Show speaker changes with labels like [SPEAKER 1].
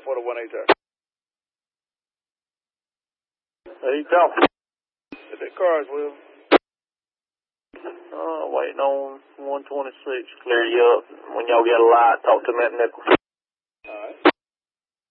[SPEAKER 1] for the 1-8 sir.
[SPEAKER 2] Hey, talking.
[SPEAKER 1] The cars, Will.
[SPEAKER 2] Waiting on 126. Clear you up. When y'all get a light, talk to me at Nickel.